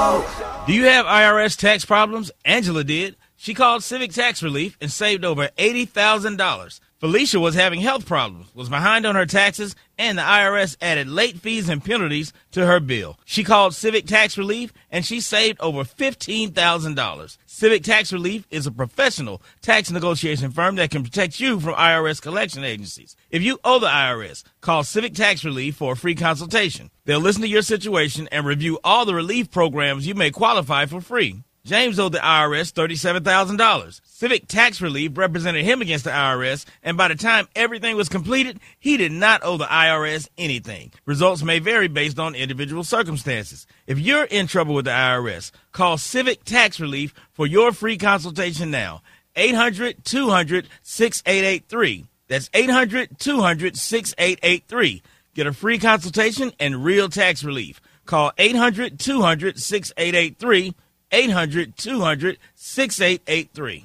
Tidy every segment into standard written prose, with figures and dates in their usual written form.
Do you have IRS tax problems? Angela did. She called Civic Tax Relief and saved over $80,000. Felicia was having health problems, was behind on her taxes, and the IRS added late fees and penalties to her bill. She called Civic Tax Relief, and she saved over $15,000. Civic Tax Relief is a professional tax negotiation firm that can protect you from IRS collection agencies. If you owe the IRS, call Civic Tax Relief for a free consultation. They'll listen to your situation and review all the relief programs you may qualify for free. James owed the IRS $37,000. Civic Tax Relief represented him against the IRS, and by the time everything was completed, he did not owe the IRS anything. Results may vary based on individual circumstances. If you're in trouble with the IRS, call Civic Tax Relief for your free consultation now. 800-200-6883. That's 800-200-6883. Get a free consultation and real tax relief. Call 800-200-6883. 800-200-6883.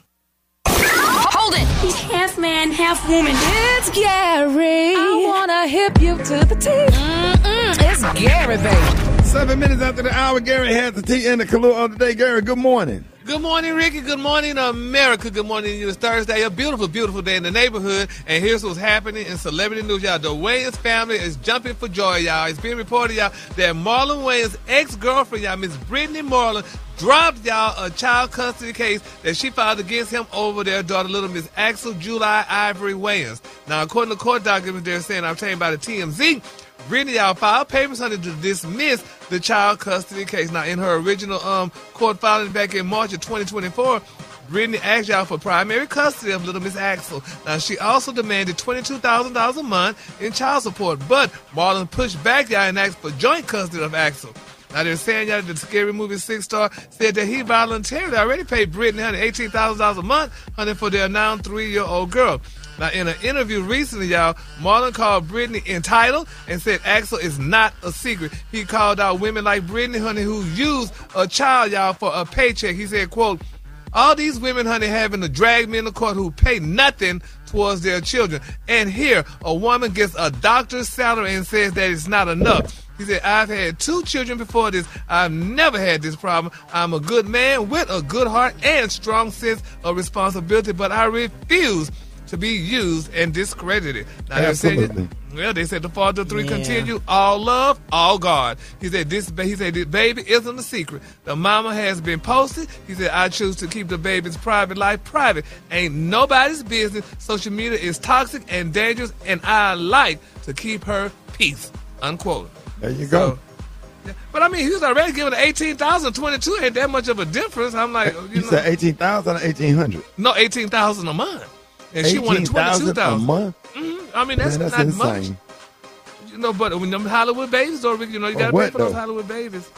Hold it! He's half man, half woman. It's Gary. I wanna hip you to the teeth. It's Gary, baby. 7 minutes after the hour, Gary has the tea and the Kahlua of the day. Gary, good morning. Good morning, Ricky. Good morning, America. Good morning to you. It's Thursday, a beautiful, beautiful day in the neighborhood. And here's what's happening in celebrity news, y'all. The Wayans family is jumping for joy, y'all. It's being reported, y'all, that Marlon Wayans' ex-girlfriend, y'all, Miss Brittany Marlon, dropped, y'all, a child custody case that she filed against him over their daughter, little Miss Axel July Ivory Wayans. Now, according to court documents, they're saying, obtained by the TMZ, Brittany, y'all, filed papers under to dismiss the child custody case. Now, in her original court filing back in March of 2024, Brittany asked y'all for primary custody of little Miss Axel. Now, she also demanded $22,000 a month in child support, but Marlon pushed back, y'all, and asked for joint custody of Axel. Now, they're saying, y'all, the Scary Movie 6-star said that he voluntarily already paid Brittany, honey, $18,000 a month, honey, for their now 3-year-old girl. Now, in an interview recently, y'all, Marlon called Brittany entitled and said Axel is not a secret. He called out women like Brittany, honey, who use a child, y'all, for a paycheck. He said, quote, all these women, honey, having to drag me in the court who pay nothing towards their children. And here, a woman gets a doctor's salary and says that it's not enough. He said, I've had 2 children before this. I've never had this problem. I'm a good man with a good heart and strong sense of responsibility, but I refuse to be used and discredited. Now, absolutely. They said the father of 3 continue, all love, all God. He said this baby isn't a secret. The mama has been posted. He said, I choose to keep the baby's private life private. Ain't nobody's business. Social media is toxic and dangerous, and I like to keep her peace. Unquote. There you go. Yeah. But I mean, he was already giving $18,000. 22 ain't that much of a difference. I'm like, you said $18,000 or $1,800? No, $18,000 a month. And she wanted $22,000 a month. I mean, that's not insane. much. You know, but when them Hollywood babies, though, you know, you got to pay for those Hollywood babies.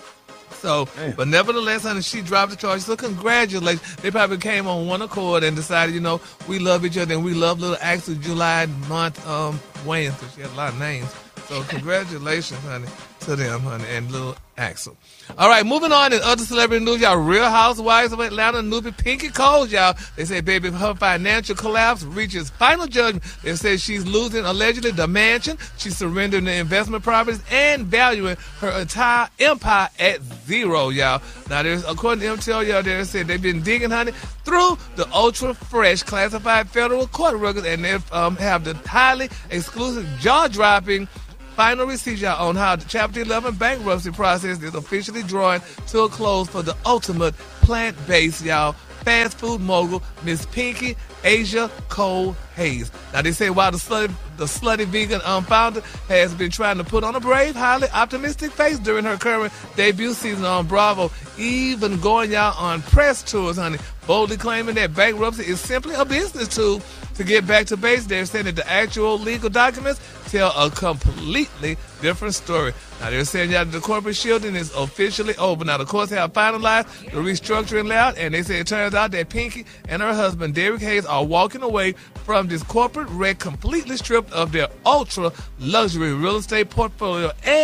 So, but nevertheless, honey, she dropped the charge. So congratulations. They probably came on one accord and decided, you know, we love each other and we love little Axel July month Wayans, because she had a lot of names. So congratulations, honey, to them, honey, and little Axel. All right, moving on in other celebrity news, y'all. Real Housewives of Atlanta newbie Pinky Coles, y'all. They say, baby, her financial collapse reaches final judgment. They say she's losing, allegedly, the mansion. She's surrendering the investment properties and valuing her entire empire at zero, y'all. Now, there's, according to MTL, y'all, they said they've been digging, honey, through the ultra-fresh classified federal court records, and they have the highly exclusive, jaw-dropping final receipt, y'all, on how the Chapter 11 bankruptcy process is officially drawing to a close for the ultimate plant-based, y'all, fast food mogul, Miss Pinky Asia Cole Hayes. Now, they say while the slutty vegan founder has been trying to put on a brave, highly optimistic face during her current debut season on Bravo, even going, y'all, on press tours, honey, boldly claiming that bankruptcy is simply a business tool to get back to base. They're saying that the actual legal documents tell a completely different story. Now, they're saying that the corporate shielding is officially over. Now, the courts have finalized the restructuring layout, and they say it turns out that Pinky and her husband, Derek Hayes, are walking away from this corporate wreck completely stripped of their ultra-luxury real estate portfolio and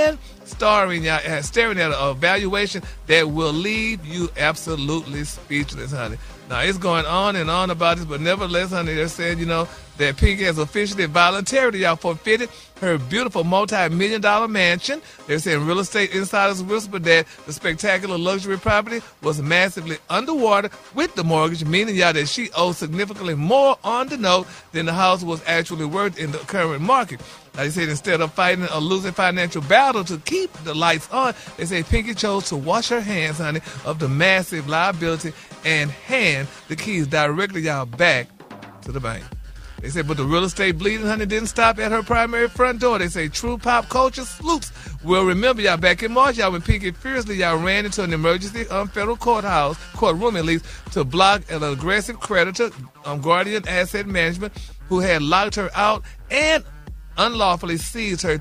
staring at a valuation that will leave you absolutely speechless, honey. Now, it's going on and on about this, but nevertheless, honey, they're saying, that Pinky has officially voluntarily, forfeited her beautiful multi-million-dollar mansion. They're saying real estate insiders whispered that the spectacular luxury property was massively underwater with the mortgage, meaning, that she owed significantly more on the note than the house was actually worth in the current market. Like I said, instead of fighting a losing financial battle to keep the lights on, they say Pinky chose to wash her hands, honey, of the massive liability and hand the keys directly back to the bank. They said, but the real estate bleeding, honey, didn't stop at her primary front door. They say true pop culture sleuths will remember back in March, when Pinky fiercely ran into an emergency federal courtroom at least, to block an aggressive creditor, Guardian Asset Management, who had locked her out and unlawfully seized her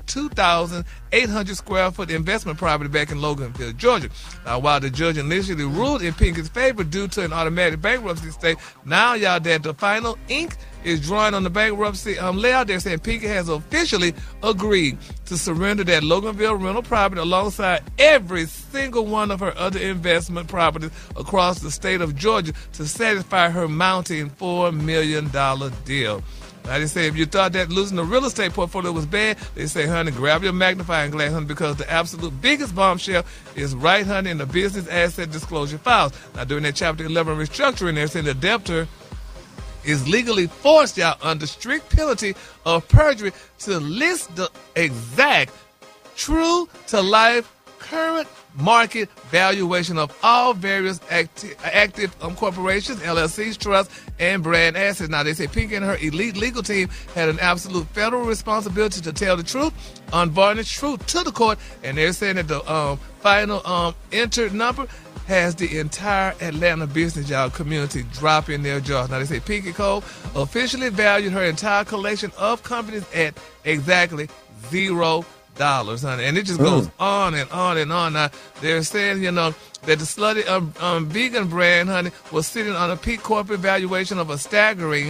2,800 square foot investment property back in Loganville, Georgia. Now, while the judge initially ruled in Pinky's favor due to an automatic bankruptcy stay, now that the final ink is drawing on the bankruptcy layout, they're saying Pinky has officially agreed to surrender that Loganville rental property alongside every single one of her other investment properties across the state of Georgia to satisfy her mounting $4 million deal. Now, they say if you thought that losing the real estate portfolio was bad, they say, honey, grab your magnifying glass, honey, because the absolute biggest bombshell is right, honey, in the business asset disclosure files. Now, during that Chapter 11 restructuring, they're saying the debtor is legally forced, under strict penalty of perjury to list the exact true-to-life current market valuation of all various active corporations, LLCs, trusts, and brand assets. Now, they say Pinky and her elite legal team had an absolute federal responsibility to tell the truth, unvarnished truth to the court, and they're saying that the final entered number has the entire Atlanta business community dropping their jaws. Now, they say Pinky Cole officially valued her entire collection of companies at exactly $0, honey. And it just goes on and on and on. Now, they're saying, that the slutty vegan brand, honey, was sitting on a peak corporate valuation of a staggering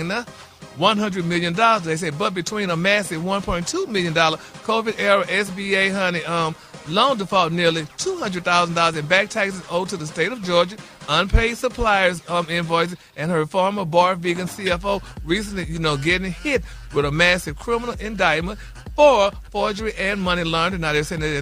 $100 million. They say, but between a massive $1.2 million COVID-era SBA, honey, loan default, nearly $200,000 in back taxes owed to the state of Georgia, unpaid suppliers invoices, and her former bar vegan CFO recently, getting hit with a massive criminal indictment for forgery and money laundering. Now, they're saying the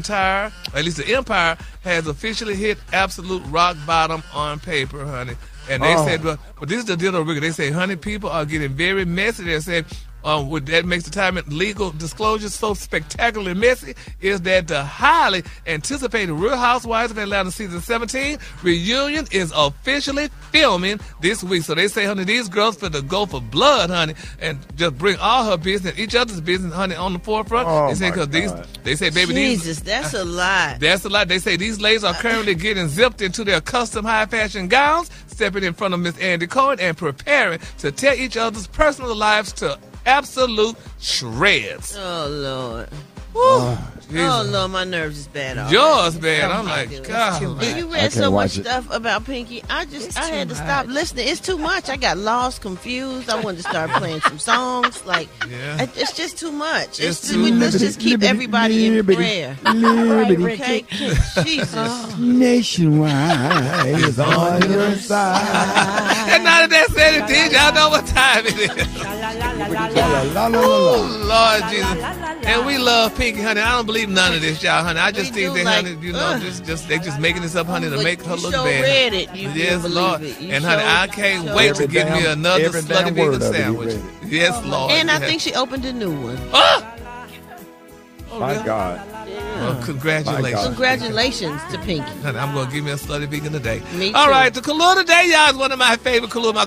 the empire has officially hit absolute rock bottom on paper, honey. And they said, but this is the deal, Rick. They say, honey, people are getting very messy. They said, that makes the time legal disclosure so spectacularly messy is that the highly anticipated Real Housewives of Atlanta season 17 reunion is officially filming this week. So they say, honey, these girls for the go for blood, honey, and just bring all her business, each other's business, honey, on the forefront. They say, they say, baby, Jesus, that's a lot. That's a lot. They say these ladies are currently getting zipped into their custom high fashion gowns, stepping in front of Miss Andy Cohen and preparing to tear each other's personal lives to absolute shreds. Oh, Lord. Oh, Lord, my nerves is bad. Yours, man. I'm like, God. You read so much stuff about Pinky. I had to stop listening. It's too much. I got lost, confused. I wanted to start playing some songs. Like, it's just too much. Let's just keep everybody in prayer. Okay? Jesus. Nationwide is on your side. And now that said it, y'all know what time it is. Oh, Lord Jesus. And we love Pinky, honey. I don't believe none of this, y'all, honey. I just think that, honey, they just making this up, honey, to make her look bad. Read it. Yes, Lord. And, honey, I can't wait to get me another slutty vegan sandwich. Yes, Lord. And I think she opened a new one. My God. Well, congratulations. Congratulations to Pinky. Honey, I'm going to give me a slutty vegan today. Me too. All right, the Kahlua today, y'all, is one of my favorite Kahlua.